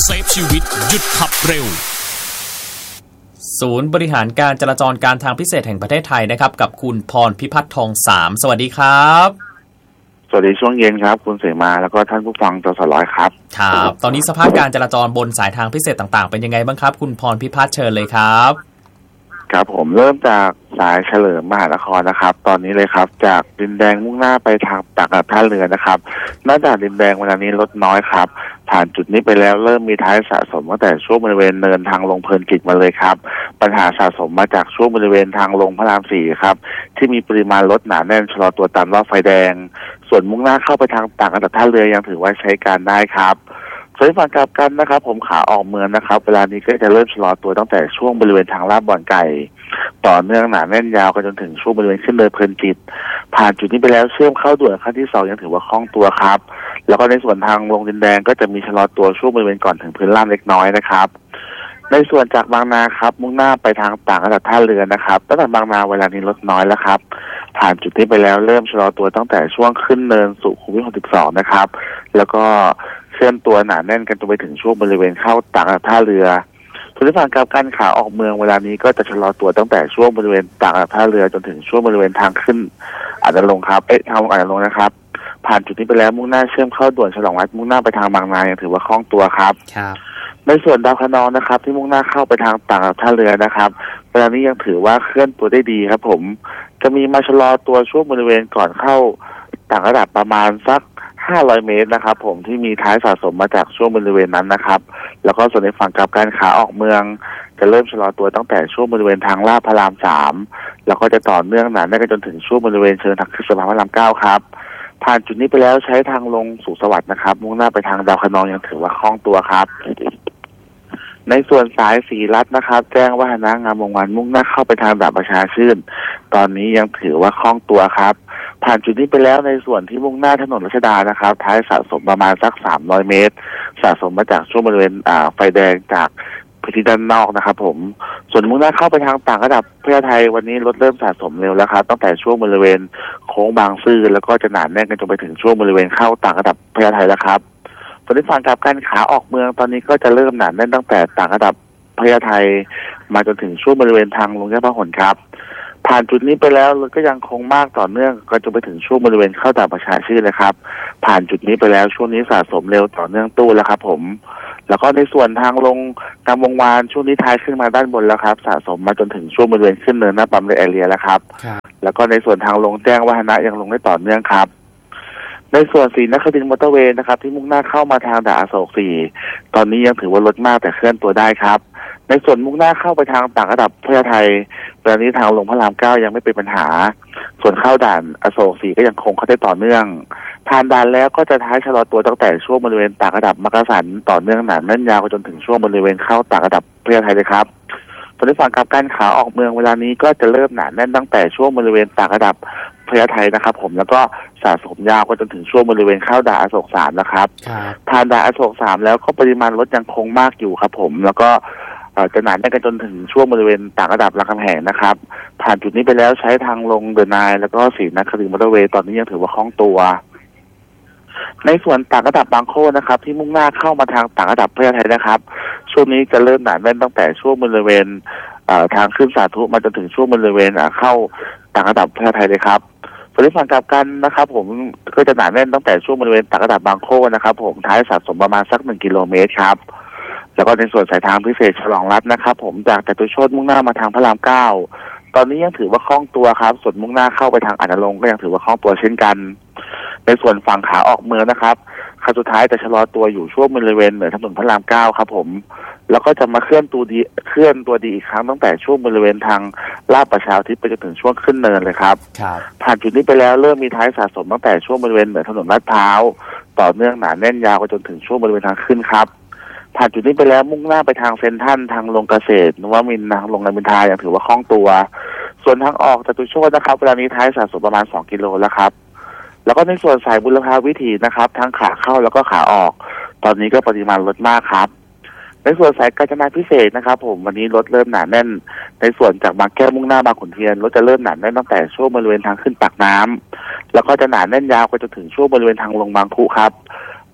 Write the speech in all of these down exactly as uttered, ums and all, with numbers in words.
เซฟชีวิตหยุดขับเร็วศูนย์บริหารการจราจรการทางพิเศษแห่งประเทศไทยนะครับกับคุณพรพิพัฒน์ทองสามสวัสดีครับสวัสดีช่วงเย็นครับคุณเสมาแล้วก็ท่านผู้ฟังจสร้อยครับครับตอนนี้สภาพการจราจรบนสายทางพิเศษต่างๆเป็นยังไงบ้างครับคุณพรพิพัฒน์เชิญเลยครับครับผมเริ่มจากสายเฉลิมมหานครนะครับตอนนี้เลยครับจากดินแดงมุ่งหน้าไปทางปากท่าเรือนะครับหน้าด่านดินแดงเวลานี้ลดน้อยครับผ่านจุดนี้ไปแล้วเริ่มมีท้ายสะสมตั้งแต่ช่วงบริเวณเนินทางลงเพลินจิตมาเลยครับปัญหาสะสมมาจากช่วงบริเวณทางลงพระรามสี่ครับที่มีปริมาณรถหนาแน่นชะลอตัวตามรอบไฟแดงส่วนมุ่งหน้าเข้าไปทางปากท่าเรือยังถือว่าใช้การได้ครับส่วนฝั่งกลับกันนะครับผมขาออกเมืองนะครับเวลานี้ก็จะเริ่มชะลอตัวตั้งแต่ช่วงบริเวณทางลาดบ่อนไก่ต่อเนื่องหนาแน่นยาวกันจนถึงช่วงบริเวณขึ้นเนินเพลินจิตผ่านจุดนี้ไปแล้วเชื่อมเข้าด่วนขั้นที่สองยังถือว่าคล่องตัวครับแล้วก็ในส่วนทางลงดินแดงก็จะมีชะลอตัวช่วงบริเวณก่อนถึงพื้นล่างเล็กน้อยนะครับในส่วนจากบางนาครับมุ่งหน้าไปทางต่างระดับท่าเรือนะครับตั้งแต่บางนาเวลานี้ลดน้อยแล้วครับผ่านจุดนี้ไปแล้วเริ่มชะลอตัวตั้งแต่ช่วงขึ้นเนินสุขุมวิทหกสิบสองนะครับแล้วก็เชื่อมตัวหนาแน่นกันจนไปถึงช่วงบริเวณเข้าต่างระดับท่าเรือส่วนฝั่งกับการขาออกเมืองเวลานี้ก็จะชะลอตัวตั้งแต่ช่วงบริเวณต่างระดับท่าเรือจนถึงช่วงบริเวณทางขึ้นอาจจะลงครับเอ๊ะทางอาจจะลงนะครับผ่านจุดนี้ไปแล้วมุ่งหน้าเชื่อมเข้าด่วนฉลองรัฐมุ่งหน้าไปทางบางนายังถือว่าคล่องตัวครับครับในส่วนดาวคะนองนะครับที่มุ่งหน้าเข้าไปทางต่างระดับท่าเรือนะครับเวลานี้ยังถือว่าเคลื่อนตัวได้ดีครับผมจะมีมาชะลอตัวช่วงบริเวณก่อนเข้าต่างระดับประมาณสักห้าร้อยเมตรนะครับผมที่มีท้ายสะสมมาจากช่วงบริเวณนั้นนะครับแล้วก็ส่วนในฝั่งกลับกันขาออกเมืองจะเริ่มชะลอตัวตั้งแต่ช่วงบริเวณทางลาดพระรามสามแล้วก็จะต่อเนื่องหนาแน่นกันจนถึงช่วงบริเวณเชิงทางขึ้นสะพานพระรามเก้าครับผ่านจุดนี้ไปแล้วใช้ทางลงสู่สวัสดิ์นะครับมุ่งหน้าไปทางดาวคะนองยังถือว่าคล่องตัวครับในส่วนสายสีรัฐนะครับแจ้งว่าหน้างามวงวันมุ่งหน้าเข้าไปทางด่านประชาชื่นตอนนี้ยังถือว่าคล่องตัวครับผ่านจุดนี้ไปแล้วในส่วนที่มุ่งหน้าถนนรัชดานะครับท้ายสะสมประมาณสักสามร้อยเมตรสะสมมาจากช่วงบริเวณอ่าไฟแดงจากพื้นที่ด้านนอกนะครับผมส่วนมุ่งหน้าเข้าไปทางต่างระดับเพื่อไทยวันนี้รถเริ่มสะสมเร็วแล้วครับตั้งแต่ช่วงบริเวณโค้งบางซื่อแล้วก็จะหนาแน่นกันจนไปถึงช่วงบริเวณเข้าต่างระดับเพื่อไทยแล้วครับส่วนในฝั่งกับการขาออกเมืองตอนนี้ก็จะเริ่มหนาแน่นตั้งแต่ต่างระดับพญาไทมาจนถึงช่วงบริเวณทางลงแยกพหลครับผ่านจุดนี้ไปแล้วก็ยังคงมากต่อเนื่องก็จะไปถึงช่วงบริเวณเข้าด่านประชาชื่นเลยครับผ่านจุดนี้ไปแล้วช่วงนี้สะสมเร็วต่อเนื่องตู้แล้วครับผมแล้วก็ในส่วนทางลงตามวงวานช่วงนี้ท้ายขึ้นมาด้านบนแล้วครับสะสมมาจนถึงช่วงบริเวณขึ้นเนินหน้าปั๊มเรแอเรียแล้วครับแล้วก็ในส่วนทางลงแจ้งวัฒนะยังลงได้ต่อเนื่องครับในส่วนสีนครินทร์มอเตอร์เวย์นะครับที่มุ่งหน้าเข้ามาทางด่านอโศกสี่ตอนนี้ยังถือว่าลดมากแต่เคลื่อนตัวได้ครับในส่วนมุ่งหน้าเข้าไปทางต่างระดับเพื่อไทยตอนนี้ทางลงพระรามเก้ายังไม่เป็นปัญหาส่วนเข้าด่านอโศกสี่ก็ยังคงเข้าได้ต่อเนื่องผ่านด่านแล้วก็จะท้ายชะลอตัวตั้งแต่ช่วงบริเวณต่างระดับมักกะสันต่อเนื่องหนาแน่นยาวจนถึงช่วงบริเวณเข้าต่างระดับเพื่อไทยเลยครับส่วนในฝั่งกับการขาออกเมืองเวลานี้ก็จะเริ่มหนาแน่นตั้งแต่ช่วงบริเวณต่างระดับพญาไทนะครับผมแล้วก็สะสมยาวก็จนถึงช่วงบริเวณเข้าด่านอโศกสามนะครับผ่านด่านอโศกสามแล้วก็ปริมาณรถยังคงมากอยู่ครับผมแล้วก็จะหนาแน่นกันจนถึงช่วงบริเวณต่างระดับรามคำแหงนะครับผ่านจุดนี้ไปแล้วใช้ทางลงเดอะไนน์แล้วก็สีนครินทร์มอเตอร์เวย์ตอนนี้ยังถือว่าคล่องตัวในส่วนต่างระดับบางโคนะครับที่มุ่งหน้าเข้ามาทางต่างระดับเพื่อไทยนะครับช่วงนี้จะเริ่มหนาแน่นตั้งแต่ช่วงบริเวณทางขึ้นสาธุมาจนถึงช่วงบริเวณเข้าต่างระดับเพื่อไทยเลยครับส่วนในฝั่งกลับกันนะครับผมก็จะหนาแน่นตั้งแต่ช่วงบริเวณต่างระดับบางโคนะครับผมท้ายสะสมประมาณสักหนึ่งกิโลเมตรครับแล้วก็ในส่วนสายทางพิเศษฉลองรัฐนะครับผมจากจตุโชติมุ่งหน้ามาทางพระรามเก้าตอนนี้ยังถือว่าคล่องตัวครับส่วนมุ่งหน้าเข้าไปทางอาจนรงค์ก็ยังถือว่าคล่องตัวเช่นกันในส่วนฝั่งขาออกเมืองนะครับคันสุดท้ายจะชะลอตัวอยู่ช่วงบริเวณเหนือถนนพระรามเก้าครับผมแล้วก็จะมาเคลื่อนตัวดีเคลื่อนตัวดีอีกครั้งตั้งแต่ช่วงบริเวณทางลาดประชาธิปไตยไปจนถึงช่วงขึ้นเนินเลยครับผ่านจุดนี้ไปแล้วเริ่มมีท้ายสะสมตั้งแต่ช่วงบริเวณเหนือถนนลาดพร้าวต่อเนื่องหนาแน่นยาวไปจนถึงช่วงบริเวณทางขึ้นครับผ่านจุดนี้ไปแล้วมุ่งหน้าไปทางเซ็นทรัลทางลงเกษตรนวมินทร์ทางลงรามอินทรายังถือว่าคล่องตัวส่วนทางออกจตุโชตินะครับเวลานี้ท้ายสะสมประมาณสองกิโลแล้วครับแล้วก็ในส่วนสายบุรพาวิถีนะครับทั้งขาเข้าแล้วก็ขาออกตอนนี้ก็ปริมาณลดมากครับในส่วนสายกาญจนาพิเศษนะครับผมวันนี้รถเริ่มหนาแน่นในส่วนจากบางแก้วมุ่งหน้าบางขุนเทียนรถจะเริ่มหนาแน่นตั้งแต่ช่วงบริเวณทางขึ้นปากน้ำแล้วก็จะหนาแน่นยาวไปจนถึงช่วงบริเวณทางลงบางขุครับ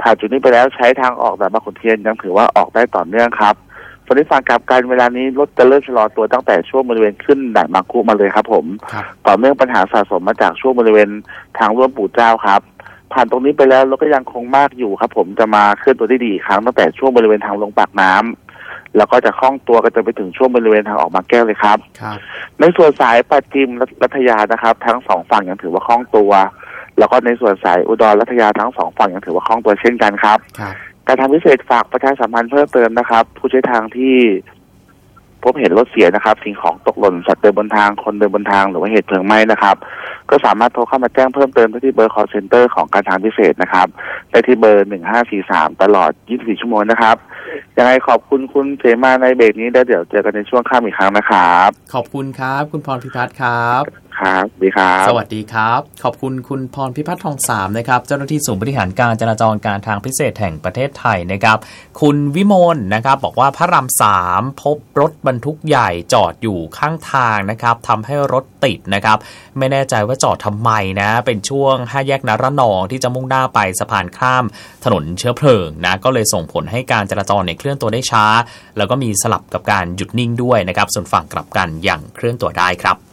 ผ่านจุดนี้ไปแล้วใช้ทางออกแบบบางขุนเทียนยังถือว่าออกได้ต่อเนื่องครับส่วนที่ฝั่งกลับกันเวลานี้รถจะเริ่มชะลอตัวตั้งแต่ช่วงบริเวณขึ้นด่านบางคุมาเลยครับผมต่อเนื่องปัญหาสะสมมาจากช่วงบริเวณทางร่วมปู่เจ้าครับผ่านตรงนี้ไปแล้วรถก็ยังคงมากอยู่ครับผมจะมาเคลื่อนตัวได้ดีครั้งตั้งแต่ช่วงบริเวณทางลงปากน้ำแล้วก็จะคล่องตัวกันจนไปถึงช่วงบริเวณทางออกมาแก้วเลยครับในส่วนสายปราจีนรัตยานะครับทั้งสองฝั่งยังถือว่าคล่องตัวแล้วก็ในส่วนสายอุดรรัตยาทั้งสองฝั่งยังถือว่าคล่องตัวเช่นกันครับการทำพิเศษฝากประชาสัมพันธ์เพิ่มเติมนะครับผู้ใช้ทางที่พบเห็นรถเสียนะครับสิ่งของตกหล่นสัตว์เดินบนทางคนเดินบนทางหรือว่าเหตุเพลิงไหม้นะครับก็สามารถโทรเข้ามาแจ้งเพิ่มเติมที่เบอร์ call center ของการทางพิเศษนะครับได้ที่เบอร์หนึ่งห้าสี่สามตลอดยี่สิบสี่ชั่วโมงนะครับยังไงขอบคุณคุณเสมาในเบรกนี้แล้วเดี๋ยวเจอกันในช่วงค่ำอีกครั้งนะครับขอบคุณครับคุณพรพิพัฒน์ครับครับดีครับสวัสดีครับขอบคุณคุณพรพิพัฒน์ทองสามนะครับเจ้าหน้าที่ศูนย์บริหารการจราจรการทางพิเศษแห่งประเทศไทยนะครับคุณวิมลนะครับบอกว่าพระรามสามพบรถบรรทุกใหญ่จอดอยู่ข้างทางนะครับทำให้รถติดนะครับไม่แน่ใจว่าจอดทำไมนะเป็นช่วงห้าแยกนรนองที่จะมุ่งหน้าไปสะพานข้ามถนนเชื้อเพลิงนะก็เลยส่งผลให้การจราจรเนี่ยเคลื่อนตัวได้ช้าแล้วก็มีสลับกับการหยุดนิ่งด้วยนะครับส่วนฝั่งกลับกันอย่างเคลื่อนตัวได้ครับ